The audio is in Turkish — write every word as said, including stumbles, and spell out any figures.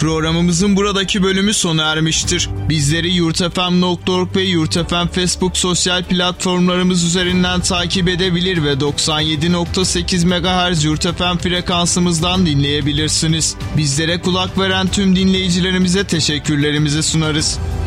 Programımızın buradaki bölümü sona ermiştir. Bizleri yurtfm nokta org ve Yurtfm Facebook sosyal platformlarımız üzerinden takip edebilir ve doksan yedi nokta sekiz megahertz Yurtfm frekansımızdan dinleyebilirsiniz. Bizlere kulak veren tüm dinleyicilerimize teşekkürlerimizi sunarız.